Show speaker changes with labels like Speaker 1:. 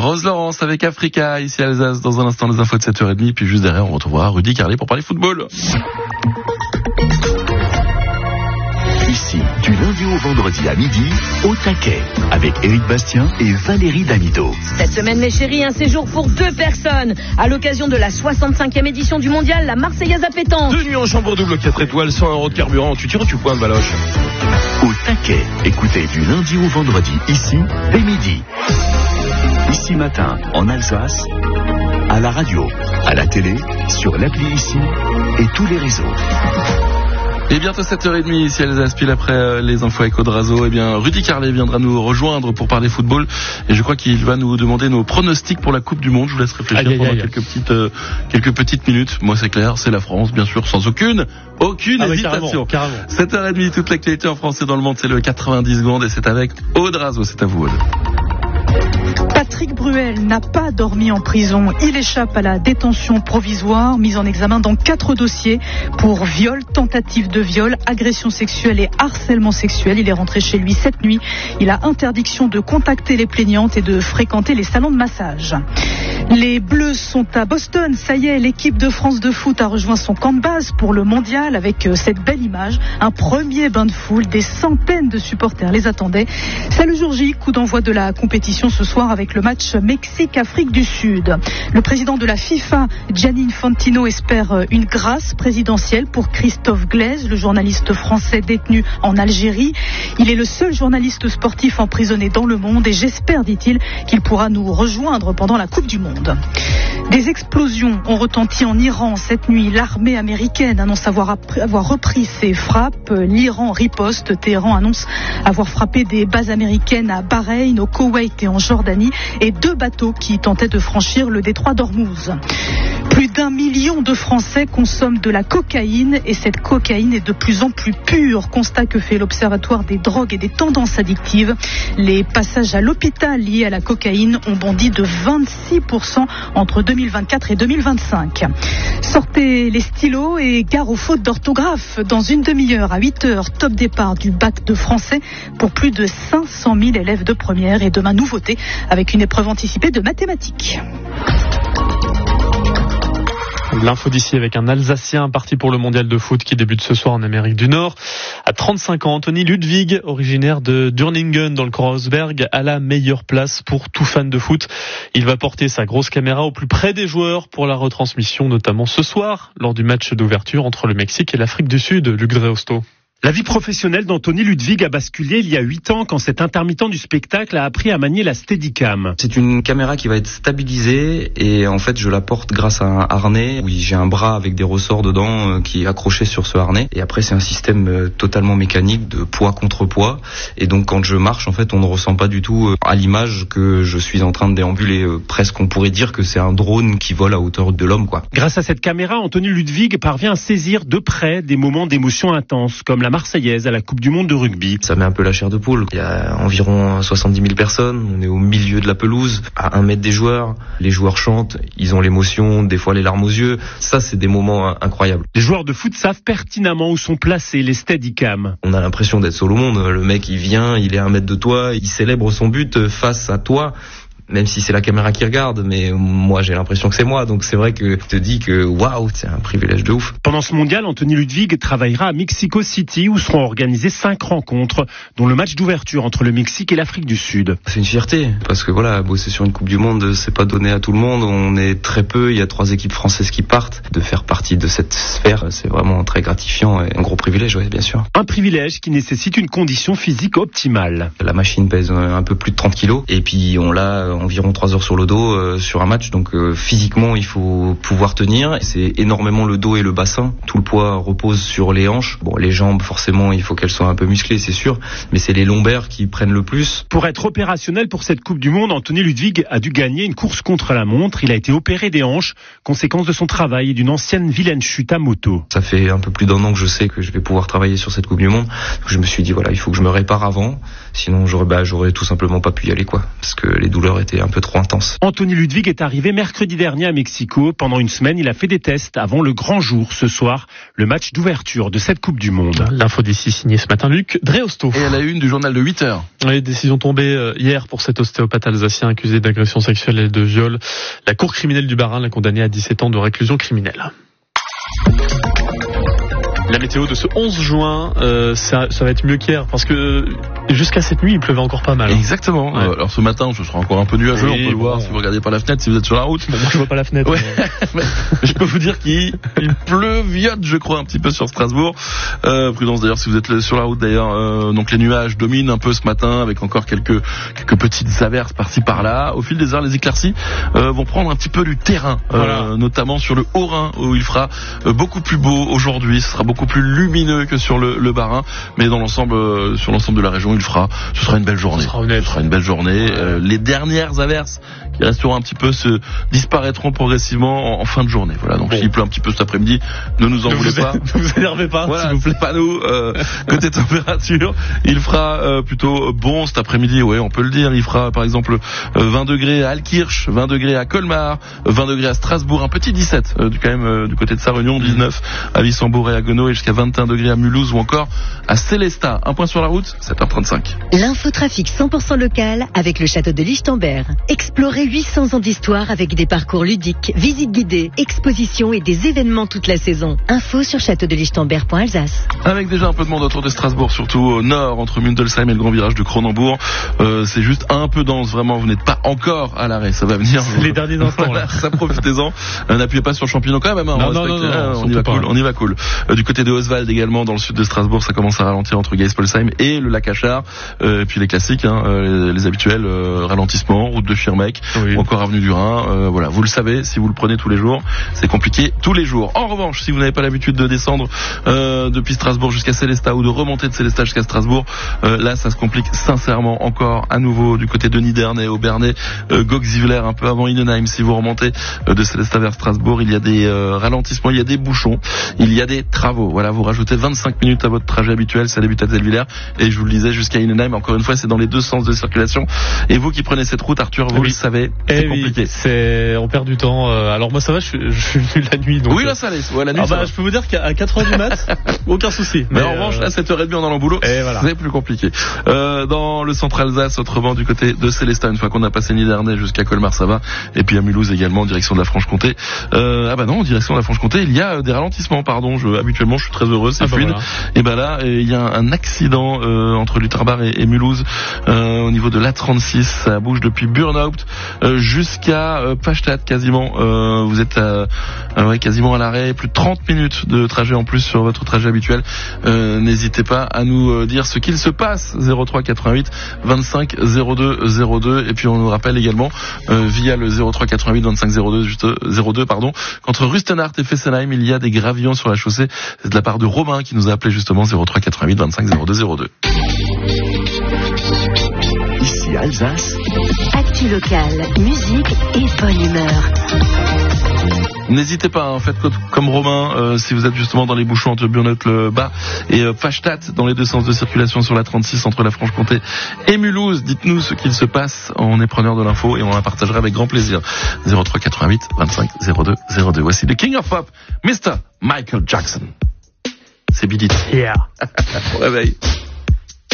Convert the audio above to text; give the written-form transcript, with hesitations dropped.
Speaker 1: Rose Laurence avec Africa, ici à Alsace, dans un instant les infos de 7h30, puis juste derrière on retrouvera Rudy Carlet pour parler football.
Speaker 2: Ici, du lundi au vendredi à midi, au taquet, avec Éric Bastien et Valérie Damido.
Speaker 3: Cette semaine, mes chéris, un séjour pour 2 personnes. À l'occasion de la 65e édition du mondial, la Marseillaise à pétanque.
Speaker 4: 2 nuits en chambre double, 4 étoiles, 100 € de carburant. Tu tires ou tu pointes, Baloche?
Speaker 2: Au taquet, écoutez du lundi au vendredi, ici, dès midi. Ici matin, en Alsace, à la radio, à la télé, sur l'appli Ici et tous les réseaux.
Speaker 1: Et bientôt 7h30 ici à Alsace, puis après les infos avec Audrazo, Rudy Carlet viendra nous rejoindre pour parler football et je crois qu'il va nous demander nos pronostics pour la Coupe du Monde. Je vous laisse réfléchir pendant quelques petites minutes. Moi c'est clair, c'est la France bien sûr, sans aucune hésitation. Carrément. 7h30, toute l'actualité en France et dans le monde, c'est le 90 secondes et c'est avec Audrazo. C'est à vous, Aude.
Speaker 5: Patrick Bruel n'a pas dormi en prison. Il échappe à la détention provisoire, mis en examen dans 4 dossiers pour viol, tentative de viol, agression sexuelle et harcèlement sexuel. Il est rentré chez lui cette nuit. Il a interdiction de contacter les plaignantes et de fréquenter les salons de massage. Les Bleus sont à Boston. Ça y est, l'équipe de France de foot a rejoint son camp de base pour le mondial avec cette belle image. Un premier bain de foule, des centaines de supporters les attendaient. C'est le jour J, coup d'envoi de la compétition ce soir avec le match Mexique-Afrique du Sud. Le président de la FIFA, Gianni Infantino, espère une grâce présidentielle pour Christophe Glaise, le journaliste français détenu en Algérie. Il est le seul journaliste sportif emprisonné dans le monde et j'espère, dit-il, qu'il pourra nous rejoindre pendant la Coupe du Monde. Des explosions ont retenti en Iran cette nuit. L'armée américaine annonce avoir repris ses frappes. L'Iran riposte. Téhéran annonce avoir frappé des bases américaines à Bahreïn, au Koweït et en Jordanie et 2 bateaux qui tentaient de franchir le détroit d'Ormuz. Plus d'1 million de Français consomment de la cocaïne et cette cocaïne est de plus en plus pure. Constat que fait l'Observatoire des drogues et des tendances addictives. Les passages à l'hôpital liés à la cocaïne ont bondi de 26% entre 2024 et 2025. Sortez les stylos et gare aux fautes d'orthographe. Dans une demi-heure à 8h, top départ du bac de français pour plus de 500 000 élèves de première et demain nouveauté avec une épreuve anticipée de mathématiques.
Speaker 6: L'info d'ici avec un Alsacien parti pour le mondial de foot qui débute ce soir en Amérique du Nord. À 35 ans, Anthony Ludwig, originaire de Dürningen dans le Kreuzberg, a la meilleure place pour tout fan de foot. Il va porter sa grosse caméra au plus près des joueurs pour la retransmission, notamment ce soir, lors du match d'ouverture entre le Mexique et l'Afrique du Sud. Luc Dreosto.
Speaker 7: La vie professionnelle d'Anthony Ludwig a basculé il y a 8 ans quand cet intermittent du spectacle a appris à manier la Steadicam.
Speaker 8: C'est une caméra qui va être stabilisée et en fait je la porte grâce à un harnais. Oui, j'ai un bras avec des ressorts dedans qui est accroché sur ce harnais et après c'est un système totalement mécanique de poids contre poids et donc quand je marche en fait on ne ressent pas du tout à l'image que je suis en train de déambuler. Presque on pourrait dire que c'est un drone qui vole à hauteur de l'homme quoi.
Speaker 7: Grâce à cette caméra, Anthony Ludwig parvient à saisir de près des moments d'émotion intense comme la Marseillaise à la Coupe du Monde de rugby.
Speaker 8: Ça met un peu la chair de poule. Il y a environ 70 000 personnes. On est au milieu de la pelouse, à 1 mètre des joueurs. Les joueurs chantent, ils ont l'émotion, des fois les larmes aux yeux. Ça, c'est des moments incroyables.
Speaker 7: Les joueurs de foot savent pertinemment où sont placés les Steadicam.
Speaker 8: On a l'impression d'être seul au monde. Le mec, il vient, il est à 1 mètre de toi, il célèbre son but face à toi. Même si c'est la caméra qui regarde, mais moi j'ai l'impression que c'est moi, donc c'est vrai que je te dis que waouh, c'est un privilège de ouf.
Speaker 7: Pendant ce mondial, Anthony Ludwig travaillera à Mexico City où seront organisées 5 rencontres, dont le match d'ouverture entre le Mexique et l'Afrique du Sud.
Speaker 8: C'est une fierté, parce que voilà, bosser sur une Coupe du Monde, c'est pas donné à tout le monde, on est très peu, il y a 3 équipes françaises qui partent. De faire partie de cette sphère, c'est vraiment très gratifiant et un gros privilège, oui, bien sûr.
Speaker 7: Un privilège qui nécessite une condition physique optimale.
Speaker 8: La machine pèse un peu plus de 30 kilos, et puis on l'a environ 3 heures sur le dos sur un match, donc physiquement il faut pouvoir tenir. C'est énormément le dos et le bassin, tout le poids repose sur les hanches. Bon, les jambes forcément il faut qu'elles soient un peu musclées, c'est sûr, mais c'est les lombaires qui prennent le plus.
Speaker 7: Pour être opérationnel pour cette Coupe du Monde, Anthony Ludwig a dû gagner une course contre la montre. Il a été opéré des hanches, conséquence de son travail et d'une ancienne vilaine chute à moto.
Speaker 8: Ça fait un peu plus d'1 an que je sais que je vais pouvoir travailler sur cette Coupe du Monde. Donc je me suis dit voilà, il faut que je me répare avant, sinon j'aurais tout simplement pas pu y aller quoi, parce que les douleurs étaient été un peu trop intense.
Speaker 7: Anthony Ludwig est arrivé mercredi dernier à Mexico. Pendant une semaine, il a fait des tests avant le grand jour ce soir, le match d'ouverture de cette Coupe du Monde.
Speaker 6: L'info d'ici signée ce matin Luc Dreosto.
Speaker 1: Et à la une du journal de 8h.
Speaker 6: Oui, décision tombée hier pour cet ostéopathe alsacien accusé d'agression sexuelle et de viol. La cour criminelle du Bas-Rhin l'a condamné à 17 ans de réclusion criminelle. La météo de ce 11 juin, ça va être mieux qu'hier parce que jusqu'à cette nuit, il pleuvait encore pas mal.
Speaker 1: Exactement.
Speaker 6: Ouais.
Speaker 1: Alors ce matin, ce sera encore un peu nuageux,
Speaker 6: oui,
Speaker 1: on peut le voir si vous regardez par la fenêtre, si vous êtes sur la route.
Speaker 6: Bon, moi, je vois pas la fenêtre.
Speaker 1: Ouais. Mais je peux vous dire qu'il pleuviote, je crois, un petit peu sur Strasbourg. Prudence d'ailleurs si vous êtes sur la route d'ailleurs. Donc les nuages dominent un peu ce matin avec encore quelques petites averses par-ci par-là. Au fil des heures, les éclaircies vont prendre un petit peu du terrain, notamment sur le Haut-Rhin où il fera beaucoup plus beau aujourd'hui. Ce sera beaucoup plus lumineux que sur le Bas-Rhin, mais dans l'ensemble, sur l'ensemble de la région, ce sera une belle journée. Ce sera une belle journée. Les dernières averses qui resteront un petit peu disparaîtront progressivement en fin de journée. Voilà. Donc s'il pleut un petit peu cet après-midi, ne nous en voulez pas.
Speaker 6: Ne vous énervez pas,
Speaker 1: voilà,
Speaker 6: s'il vous plaît.
Speaker 1: Pas nous. Côté température, il fera plutôt bon cet après-midi. Ouais, on peut le dire. Il fera par exemple 20 degrés à Altkirch, 20 degrés à Colmar, 20 degrés à Strasbourg, un petit 17 du côté de Sarre-Union, 19 à Wissembourg et à Gono et jusqu'à 21 degrés à Mulhouse ou encore à Célestat. Un point sur la route, 7h35.
Speaker 3: L'infotrafic 100% local avec le château de Lichtenberg. Explorez 800 ans d'histoire avec des parcours ludiques, visites guidées, expositions et des événements toute la saison. Info sur châteaudelichtenberg.alsace.
Speaker 1: Avec déjà un peu de monde autour de Strasbourg, surtout au nord, entre Mundelsheim et le grand virage de Cronenbourg. C'est juste un peu dense, vraiment. Vous n'êtes pas encore à l'arrêt, ça va venir.
Speaker 6: Les derniers instants, là.
Speaker 1: Ça, profitez-en. N'appuyez pas sur le champignon quand même. Hein,
Speaker 6: non,
Speaker 1: on y va cool. Du côté de Oswald également, dans le sud de Strasbourg, ça commence à ralentir entre Geispolsheim et le lac Achard. Et puis les classiques, les habituels ralentissements, route de Schirmeck, ou encore avenue du Rhin. Voilà, vous le savez, si vous le prenez tous les jours, c'est compliqué tous les jours. En revanche, si vous n'avez pas l'habitude de descendre depuis Strasbourg jusqu'à Célestat ou de remonter de Célestat jusqu'à Strasbourg, là ça se complique sincèrement encore à nouveau du côté de Niderney, au Bernay, Gogzivler, un peu avant Innenheim. Si vous remontez de Célestat vers Strasbourg, il y a des ralentissements, il y a des bouchons, il y a des travaux. Voilà, vous rajoutez 25 minutes à votre trajet habituel, ça débute à Zellwiller et je vous le disais jusqu'à Innenheim. Encore une fois, c'est dans les deux sens de circulation. Et vous qui prenez cette route, Arthur, vous le savez, c'est compliqué.
Speaker 6: On perd du temps. Alors moi ça va, je suis venu la nuit. Donc
Speaker 1: oui, là ça laisse. Ouais, la nuit.
Speaker 6: Je peux vous dire qu'à 4h du mat, aucun souci.
Speaker 1: Mais en revanche, à 7h30 en allant au boulot, c'est plus compliqué. Dans le centre Alsace, autrement du côté de Célestat, une fois qu'on a passé Niderney jusqu'à Colmar, ça va. Et puis à Mulhouse également, en direction de la Franche-Comté. En direction de la Franche-Comté, il y a des ralentissements, pardon. Habituellement, je suis très heureux, c'est fluide. Voilà. Et là, il y a un accident entre Lutterbach et Mulhouse au niveau de l'A36. Ça bouge depuis Burnhaupt jusqu'à Pachtat quasiment. Vous êtes quasiment à l'arrêt. Plus de 30 minutes de trajet en plus sur votre trajet habituel. N'hésitez pas à nous dire ce qu'il se passe. 03 88 25 02 02. Et puis on nous rappelle également via le 03 88 25 02 qu'entre Rustenart et Fessenheim, il y a des gravillons sur la chaussée. C'est de la part de Romain qui nous a appelé justement 03 88 25 02 02.
Speaker 2: Ici Alsace.
Speaker 3: Actu locale, musique et bonne humeur.
Speaker 1: N'hésitez pas, faites comme Romain, si vous êtes justement dans les bouchons entre Burnhaupt le bas et Pachtat, dans les deux sens de circulation sur la 36 entre la Franche-Comté et Mulhouse. Dites-nous ce qu'il se passe, on est preneur de l'info et on la partagera avec grand plaisir. 03 88 25 02 02. Voici le King of Pop, Mr. Michael Jackson. C'est Billy.
Speaker 6: Yeah.
Speaker 1: Au réveil.